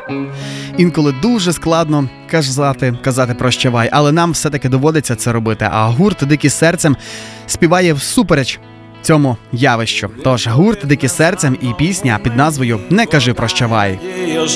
Інколи дуже складно казати прощавай, але нам все-таки доводиться це робити. А гурт «Дикі серцем» співає всупереч цьому явищу. Тож гурт «Дикі серцем» і пісня під назвою «Не кажи прощавай».